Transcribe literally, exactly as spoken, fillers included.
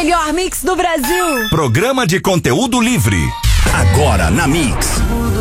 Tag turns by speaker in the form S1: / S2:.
S1: melhor mix do Brasil.
S2: Programa de conteúdo livre. Agora na Mix.